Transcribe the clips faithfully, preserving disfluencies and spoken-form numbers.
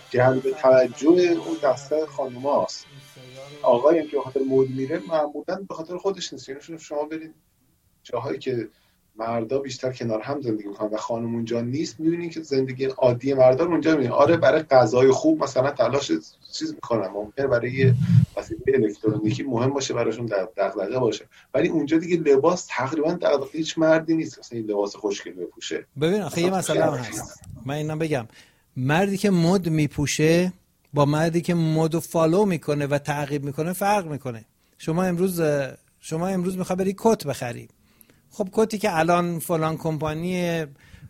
جلب توجه اون دسته خانوماست. آقایی که به خاطر مود میره معمولا به خاطر خودش نیست. یعنی شما برید جاهایی که مردا بیشتر کنار هم زندگی میکنن و خانم اونجا نیست، میبینید که زندگی عادی مردا رو اونجا میبینید. آره برای غذای خوب مثلا تلاش چیز میکنن، ممکنه برای یه وسیله الکترونیکی مهم باشه براشون دغدغه باشه، ولی اونجا دیگه لباس تقریبا دغدغه هیچ مردی نیست مثلا این لباس خوشگل بپوشه. ببین آخه یه مسئله هم هست، من اینا بگم، مردی که مد میپوشه با مردی که مدو فالو میکنه و تعقیب میکنه فرق میکنه. شما امروز شما امروز میخوای بری کت بخری، خب کتی که الان فلان کمپانی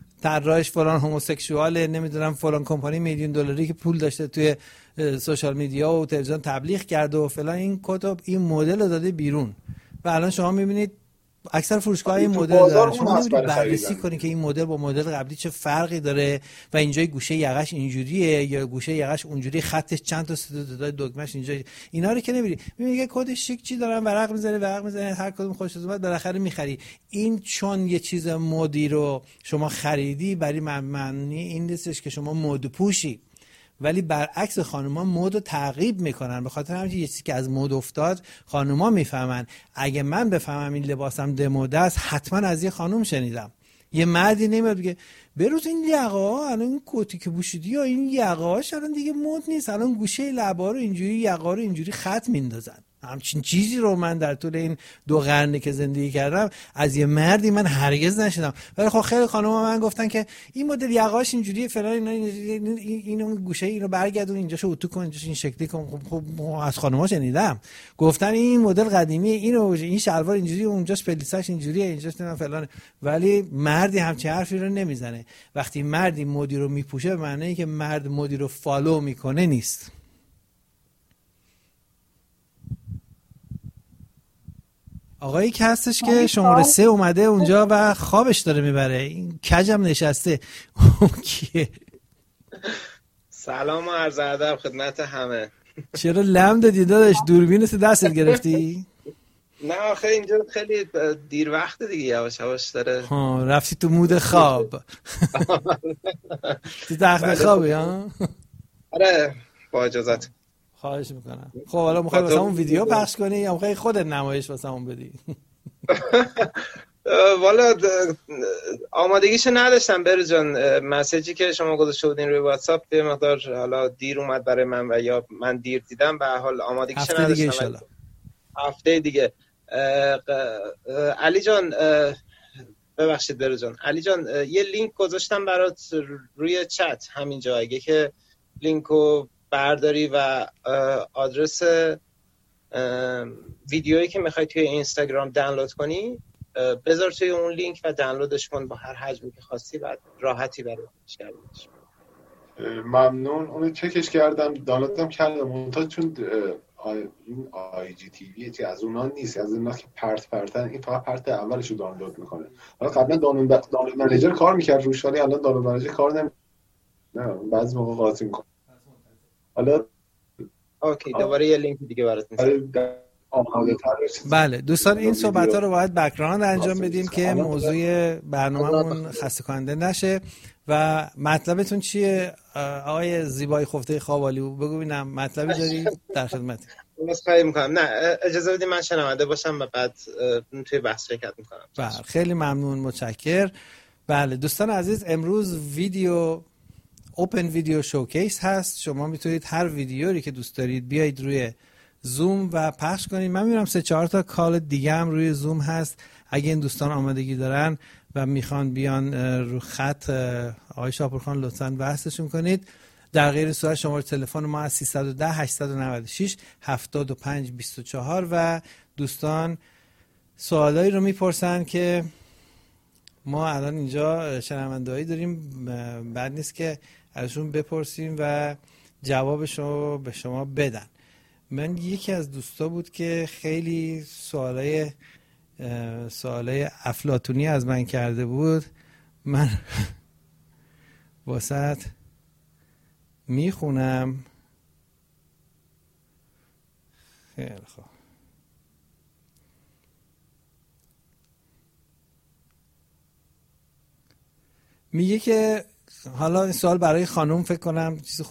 طراحش فلان هموسکسواله، نمیدونم فلان کمپانی میلیون دلاری که پول داشته توی سوشال میدیا و تلویزیون تبلیغ کرده و فلان، این کت این مدل رو داده بیرون و الان شما میبینید اکثر فروشگاه این مدل دارن. شما نمی‌تونید بررسی کنید که این مدل با مدل قبلی چه فرقی داره و اینجای گوشه یقش اینجوریه یا گوشه یقش اونجوری، خطش چند تا صدا دگمش اینجا، اینا رو که نمی‌بینی. می‌بینی که کد شیک چی دارن، ورق می‌زنه ورق می‌زنه، هر کدوم خوشت اومد بالاخره می‌خری. این چون یه چیز مدی رو شما خریدی برای معنی این نیستش که شما مد پوشی، ولی برعکس خانوما مد رو تعقیب میکنن. به خاطر همین یه چیزی که از مد افتاد خانوما میفهمن. اگه من بفهمم این لباسم دموده است، حتما از یه خانوم شنیدم. یه مردی نمیاد بگه بروز این یقه‌ها الان این کتی که پوشیدی یا این یقه‌هاش الان دیگه مد نیست، الان گوشه لبا رو اینجوری یقه رو اینجوری خط میندازن. همچین چیزی رو من در طول این دو قرنی که زندگی کردم از یه مردی من هرگز نشدم. ولی خب خیلی خانم‌ها من گفتن که این مدل یقه‌اش اینجوریه فلان، اینا اینو گوشه اینو برگردون اینجاشو اتو کن اینجاش این شکلی کن. خب خب از خانم‌ها شنیدم گفتن این مدل قدیمیه، اینو این شلوار اینجوریه، اونجاش پلیساش اینجوریه، اینجاش نه فلان. ولی مردی همچین حرفی رو نمیزنه. وقتی مردی مدی رو میپوشه به معنی اینکه مرد مدی رو فالو میکنه نیست. آقایی که هستش که شماره سه اومده اونجا و خوابش داره میبره، این کجم نشسته اون کیه؟ سلام و عرض ادب خدمت همه. چرا لم دادی داداش؟ دوربین تو دستت گرفتی؟ نه آخه اینجا خیلی دیر وقت دیگه، یواش یواش داره. ها رفتی تو مود خواب. تو تخت خوابی ها؟ آره با اجازت. خواهش میکنم. خب حالا میخوای واسمون ویدیو پخش کنی یا میخوای خودت نمایش واسمون بدی؟ والا آمادگیشو نداشتم برو جان. مسیجی که شما گذاشته بودین روی واتساپ یه مقدار حالا دیر اومد برای من و یا من دیر دیدم، به حال آمادگیشو نداشتم. هفته دیگه ان هفته دیگه. علی جان ببخشید برو جان. علی جان یه لینک گذاشتم برات روی چت همینجا، اگه که لینکو برداری و آدرس ویدیویی که میخوای توی اینستاگرام دانلود کنی بذار توی اون لینک و دانلودش کن با هر حجمی که خواستی، بعد راحتی برای شریکش. ممنون. اون چکش کردم دانلودم کردم منتها چون این آی جی تی وی چی از اونها نیست، از اونها که پرت پرتن، این فقط پرت اولش رو دانلود میکنه. حالا قبلا دانلود دانلود منیجر کار میکرد روش، ولی الان دانلود منیجر کار نمیکنه. نه بعضی موقع قاطی میکنه. حالا اوکی دوباره یه لینک دیگه برات میذارم. بله دوستان این صحبت‌ها رو باید بک‌گراند انجام بدیم که موضوع برنامه‌مون خسته کننده نشه. و مطلبتون چیه آقای زیبای خفته خوابالی؟ بگو ببینم مطلبی داری؟ در خدمت. مصخایی میکنم. نه اجازه بدید من شنونده باشم و بعد توی بحث شرکت میکنم. بله خیلی ممنون، متشکر. بله دوستان عزیز امروز ویدیو اوپن ویدیو شوکیس هست. شما میتونید هر ویدیویی که دوست دارید بیایید روی زوم و پخش کنید. من میبینم سه چهار تا کال دیگه هم روی زوم هست. اگه این دوستان آمادگی دارن و میخوان بیان رو خط آقای شاپورخان لطفاً بحثشون کنید. در غیر صورت شماره تلفن ما از سیصد و ده هشتصد و نود و شش هفتاد و پنج بیست و چهار و دوستان سوالایی رو میپرسن که ما الان اینجا شنونده‌ای داریم، بعد نیست که ازشون بپرسیم و جوابش رو به شما بدن. من یکی از دوستا بود که خیلی سوالای سوالای افلاطونی از من کرده بود، من واسط میخونم. خیلی خوب. میگه که حالا این سوال برای خانم فکر کنم چیز